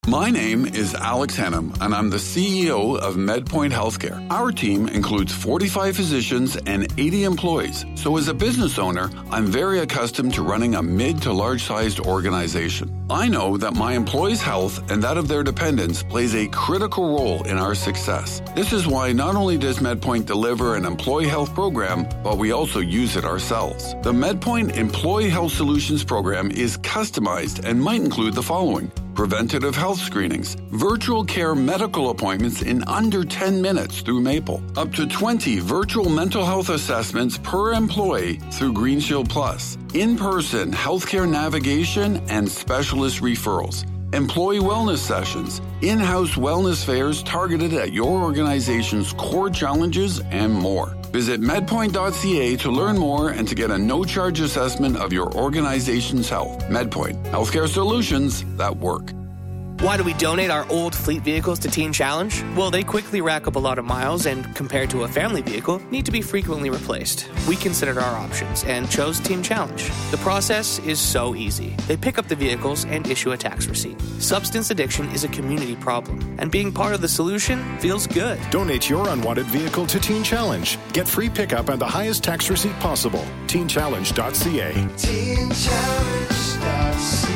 My name is Alex Hennum, and I'm the CEO of MedPoint Healthcare. Our team includes 45 physicians and 80 employees. So as a business owner, I'm very accustomed to running a mid to large-sized organization. I know that my employees' health and that of their dependents plays a critical role in our success. This is why not only does MedPoint deliver an employee health program, but we also use it ourselves. The MedPoint Employee Health Solutions program is customized and might include the following: preventative health screenings, virtual care medical appointments in under 10 minutes through Maple, up to 20 virtual mental health assessments per employee through GreenShield Plus, in-person healthcare navigation and specialist referrals, employee wellness sessions, in-house wellness fairs targeted at your organization's core challenges, and more. Visit medpoint.ca to learn more and to get a no-charge assessment of your organization's health. MedPoint, healthcare solutions that work. Why do we donate our old fleet vehicles to Teen Challenge? Well, they quickly rack up a lot of miles and, compared to a family vehicle, need to be frequently replaced. We considered our options and chose Teen Challenge. The process is so easy. They pick up the vehicles and issue a tax receipt. Substance addiction is a community problem, and being part of the solution feels good. Donate your unwanted vehicle to Teen Challenge. Get free pickup and the highest tax receipt possible. TeenChallenge.ca. TeenChallenge.ca.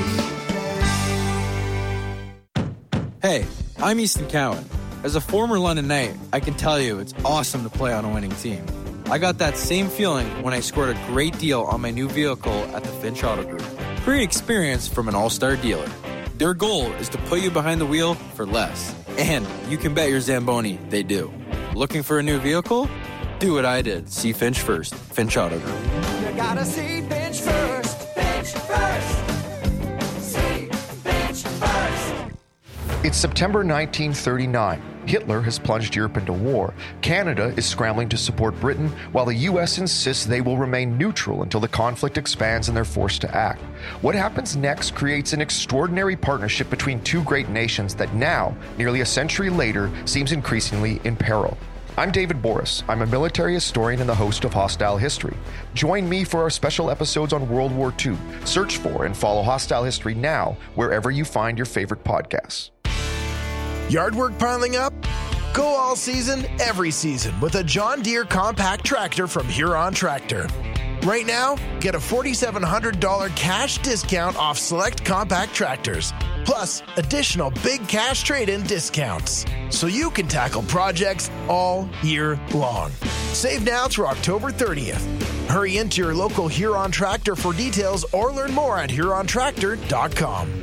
Hey, I'm Easton Cowan. As a former London Knight, I can tell you it's awesome to play on a winning team. I got that same feeling when I scored a great deal on my new vehicle at the Finch Auto Group. Great experience from an all-star dealer. Their goal is to put you behind the wheel for less. And you can bet your Zamboni they do. Looking for a new vehicle? Do what I did. See Finch first. Finch Auto Group. You gotta see Finch first. Finch first. See Finch first. It's September 1939. Hitler has plunged Europe into war. Canada is scrambling to support Britain, while the U.S. insists they will remain neutral until the conflict expands and they're forced to act. What happens next creates an extraordinary partnership between two great nations that now, nearly a century later, seems increasingly in peril. I'm David Boris. I'm a military historian and the host of Hostile History. Join me for our special episodes on World War II. Search for and follow Hostile History now, wherever you find your favorite podcasts. Yard work piling up? Go all season, every season with a John Deere compact tractor from Huron Tractor. Right now, get a $4,700 cash discount off select compact tractors, plus additional big cash trade-in discounts, so you can tackle projects all year long. Save now through October 30th. Hurry into your local Huron Tractor for details or learn more at HuronTractor.com.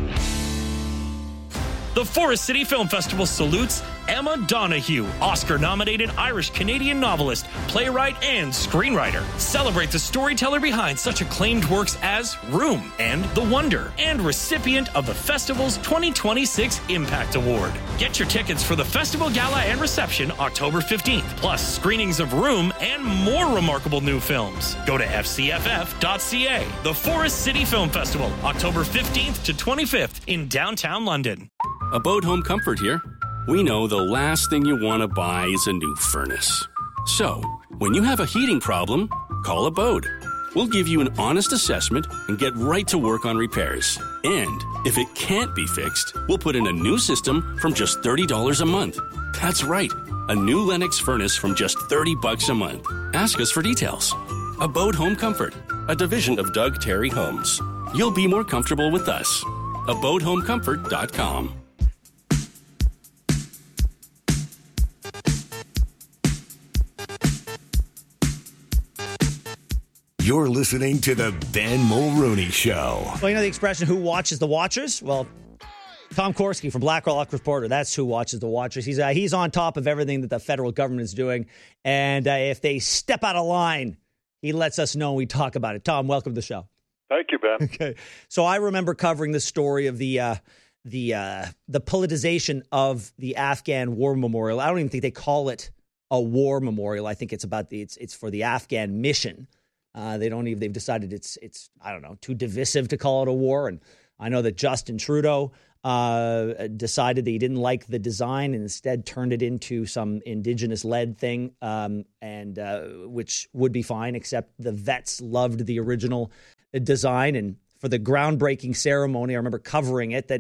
The Forest City Film Festival salutes Emma Donoghue, Oscar-nominated Irish-Canadian novelist, playwright, and screenwriter. Celebrate the storyteller behind such acclaimed works as Room and The Wonder, and recipient of the festival's 2026 Impact Award. Get your tickets for the festival gala and reception October 15th, plus screenings of Room and more remarkable new films. Go to fcff.ca. The Forest City Film Festival, October 15th to 25th in downtown London. Abode Home Comfort here. We know the last thing you want to buy is a new furnace. So, when you have a heating problem, call Abode. We'll give you an honest assessment and get right to work on repairs. And if it can't be fixed, we'll put in a new system from just $30 a month. That's right, a new Lennox furnace from just $30 a month. Ask us for details. Abode Home Comfort, a division of Doug Terry Homes. You'll be more comfortable with us. AbodeHomeComfort.com. You're listening to the Ben Mulrooney Show. Well, you know the expression, who watches the watchers? Well, Tom Korski from Black Rock Reporter, that's who watches the watchers. He's on top of everything that the federal government is doing. And if they step out of line, he lets us know and we talk about it. Tom, welcome to the show. Thank you, Ben. Okay. So I remember covering the story of the politicization of the Afghan War Memorial. I don't even think they call it a war memorial. I think it's about it's for the Afghan mission. They've decided it's I don't know, too divisive to call it a war. And I know that Justin Trudeau decided that he didn't like the design and instead turned it into some indigenous-led thing, which would be fine, except the vets loved the original design. And for the groundbreaking ceremony, I remember covering it, that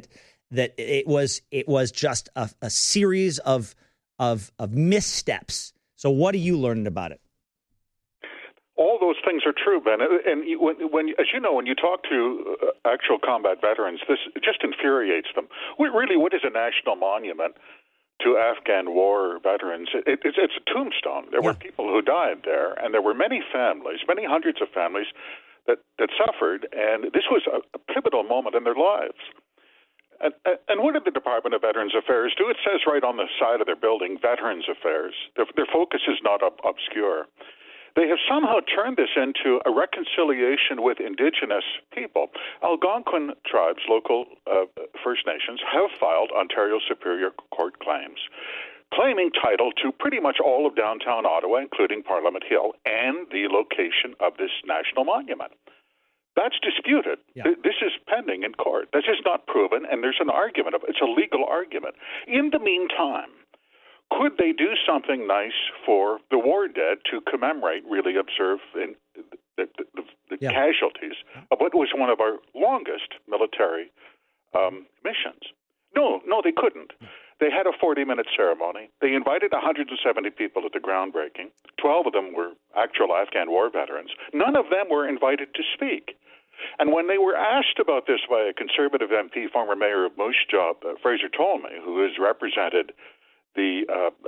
that it was just a series of missteps. So what are you learning about it? All those things are true, Ben. And when as you know, when you talk to actual combat veterans, this just infuriates them. What is a national monument to Afghan war veterans? It's a tombstone. There were people who died there, and there were many families, many hundreds of families that suffered, and this was a pivotal moment in their lives. And what did the Department of Veterans Affairs do? It says right on the side of their building, Veterans Affairs. Their focus is not obscure. They have somehow turned this into a reconciliation with Indigenous people. Algonquin tribes, local First Nations, have filed Ontario Superior Court claims, claiming title to pretty much all of downtown Ottawa, including Parliament Hill, and the location of this national monument. That's disputed. Yeah. This is pending in court. This is not proven, and there's an argument of it. It's a legal argument. In the meantime, could they do something nice for the war dead to commemorate, really observe the casualties of what was one of our longest military missions? No, they couldn't. They had a 40-minute ceremony. They invited 170 people at the groundbreaking. 12 of them were actual Afghan war veterans. None of them were invited to speak. And when they were asked about this by a Conservative MP, former mayor of Moose Jaw, Fraser Tolmie, who has represented the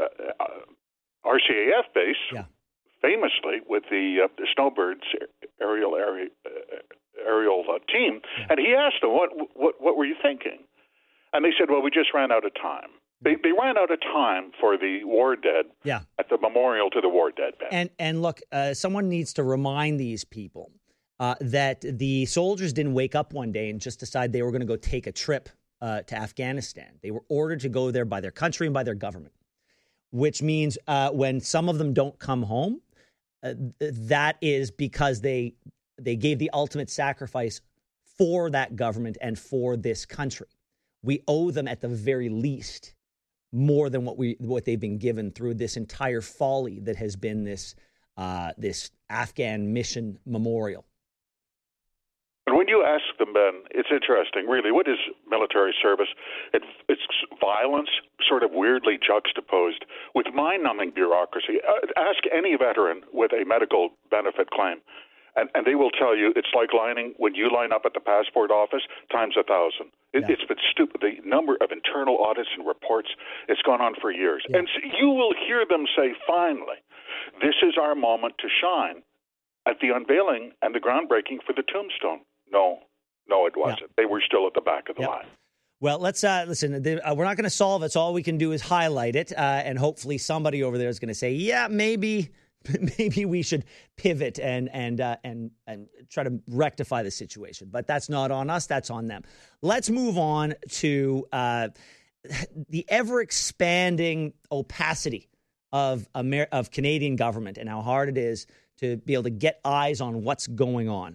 RCAF base famously with the Snowbirds aerial team, and he asked them, "What were you thinking?" And they said, "Well, we just ran out of time." They ran out of time for the war dead at the memorial to the war dead. Ben. And look, someone needs to remind these people that the soldiers didn't wake up one day and just decide they were going to go take a trip to Afghanistan. They were ordered to go there by their country and by their government, which means when some of them don't come home, that is because they gave the ultimate sacrifice for that government and for this country. We owe them at the very least more than what they've been given through this entire folly that has been this Afghan mission memorial. And when you ask them, Ben, it's interesting, really. What is military service? It's violence, sort of weirdly juxtaposed with mind-numbing bureaucracy. Ask any veteran with a medical benefit claim, and they will tell you it's like when you line up at the passport office times 1,000. It's been stupid. The number of internal audits and reports, it's gone on for years. Yeah. And so you will hear them say, finally, this is our moment to shine at the unveiling and the groundbreaking for the tombstone. No, it wasn't. Yeah. They were still at the back of the line. Well, let's listen. We're not going to solve it. So all we can do is highlight it, and hopefully somebody over there is going to say, "Yeah, maybe we should pivot and try to rectify the situation." But that's not on us. That's on them. Let's move on to the ever-expanding opacity of Canadian government and how hard it is to be able to get eyes on what's going on.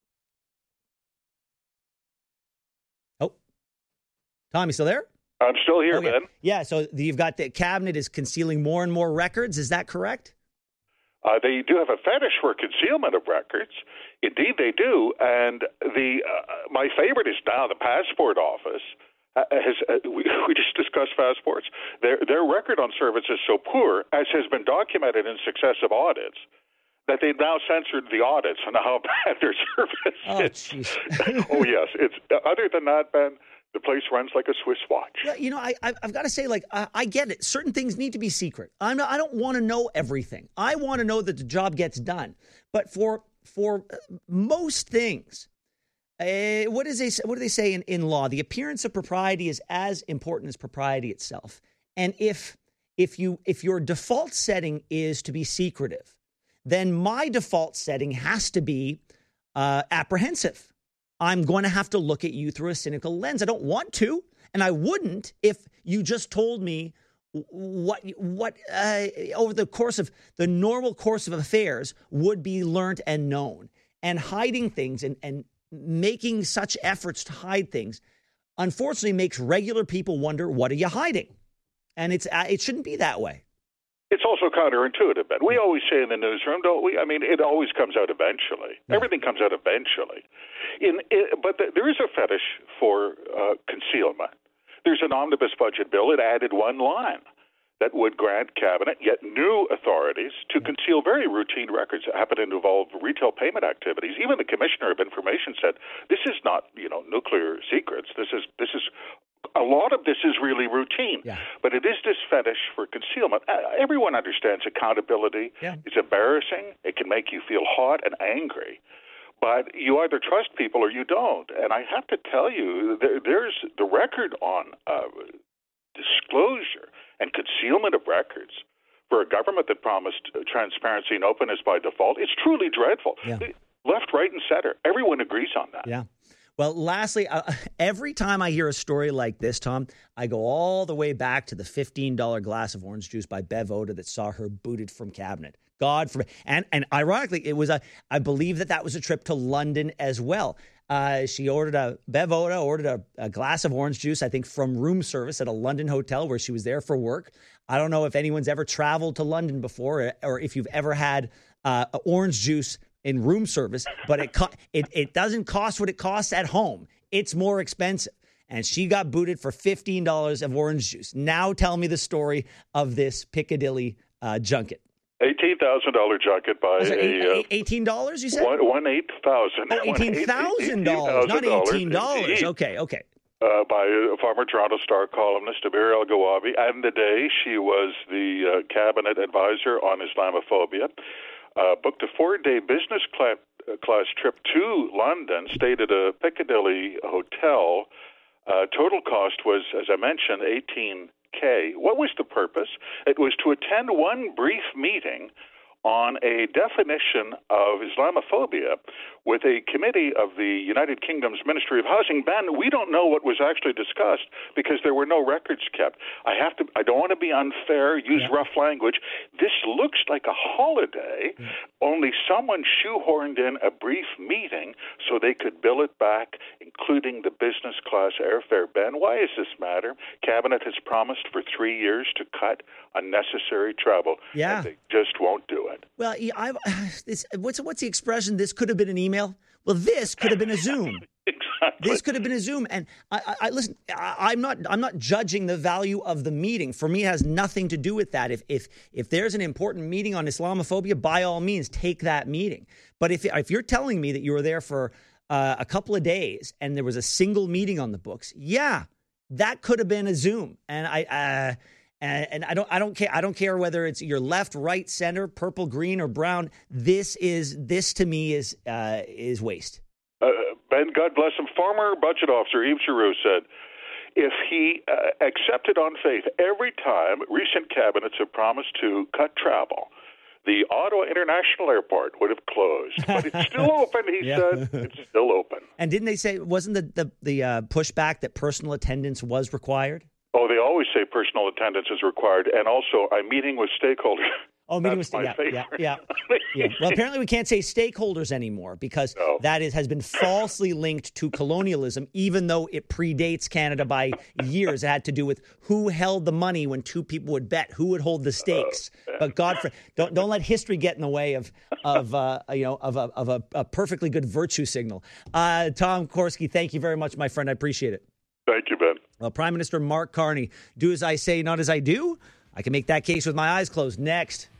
Tom, you still there? I'm still here, okay. Ben. Yeah, so you've got the cabinet is concealing more and more records. Is that correct? They do have a fetish for concealment of records. Indeed, they do. And my favorite is now the passport office. We just discussed passports. Their record on service is so poor, as has been documented in successive audits, that they've now censored the audits on how bad their service is. Oh, yes. It's other than that, Ben, the place runs like a Swiss watch. Yeah, you know, I've got to say, I get it. Certain things need to be secret. I don't want to know everything. I want to know that the job gets done. But for most things, what do they say in law? The appearance of propriety is as important as propriety itself. And if your default setting is to be secretive, then my default setting has to be apprehensive. I'm going to have to look at you through a cynical lens. I don't want to, and I wouldn't if you just told me what over the course of the normal course of affairs would be learned and known. And hiding things and making such efforts to hide things, unfortunately, makes regular people wonder, what are you hiding? And it shouldn't be that way. It's also counterintuitive, Ben. We always say in the newsroom, don't we? I mean, it always comes out eventually. Yeah. Everything comes out eventually. But there is a fetish for concealment. There's an omnibus budget bill. It added one line that would grant Cabinet yet new authorities to conceal very routine records that happen to involve retail payment activities. Even the Commissioner of Information said, this is not, nuclear secrets. This is a lot of this is really routine, but it is this fetish for concealment. Everyone understands accountability is embarrassing. It can make you feel hot and angry. But you either trust people or you don't. And I have to tell you, there's the record on disclosure and concealment of records for a government that promised transparency and openness by default. It's truly dreadful. Left, right, and center. Everyone agrees on that. Yeah. Well, lastly, every time I hear a story like this, Tom, I go all the way back to the $15 glass of orange juice by Bev Oda that saw her booted from Cabinet. God forbid. And ironically, it was I believe that was a trip to London as well. Bev Oda ordered a glass of orange juice, I think, from room service at a London hotel where she was there for work. I don't know if anyone's ever traveled to London before or if you've ever had orange juice in room service, but it doesn't cost what it costs at home. It's more expensive. And she got booted for $15 of orange juice. Now tell me the story of this Piccadilly junket. $18,000 junket by $18, you said? $18,000. $18,000, not $18. Okay. By former Toronto Star columnist Abir El-Gawabi. And the day she was the cabinet advisor on Islamophobia. Booked a 4-day business class trip to London, stayed at a Piccadilly hotel. Total cost was, as I mentioned, $18,000. What was the purpose? It was to attend one brief meeting on a definition of Islamophobia with a committee of the United Kingdom's Ministry of Housing. Ben, we don't know what was actually discussed because there were no records kept. I don't want to be unfair, use rough language. This looks like a holiday, only someone shoehorned in a brief meeting so they could bill it back, including the business class airfare. Ben, why does this matter? Cabinet has promised for 3 years to cut unnecessary travel, and they just won't do it. Well, what's the expression? This could have been an email. Well, this could have been a Zoom. Exactly. This could have been a Zoom. And I listen. I'm not judging the value of the meeting. For me, it has nothing to do with that. If there's an important meeting on Islamophobia, by all means, take that meeting. But if you're telling me that you were there for a couple of days and there was a single meeting on the books, that could have been a Zoom. And I don't care. I don't care whether it's your left, right, center, purple, green, or brown. This to me is waste. Ben, God bless him. Former budget officer Yves Giroux said, if he accepted on faith every time recent cabinets have promised to cut travel, the Ottawa International Airport would have closed. But it's still open, he said. It's still open. And didn't they say, wasn't the pushback that personal attendance was required? Oh, they always say personal attendance is required. And also, I'm meeting with stakeholders. Oh, meeting with stakeholders. Yeah. Well, apparently we can't say stakeholders anymore because that has been falsely linked to colonialism, even though it predates Canada by years. It had to do with who held the money when two people would bet, who would hold the stakes. But don't let history get in the way of a perfectly good virtue signal. Tom Korski, thank you very much, my friend. I appreciate it. Thank you, Ben. Well, Prime Minister Mark Carney, do as I say, not as I do. I can make that case with my eyes closed. Next.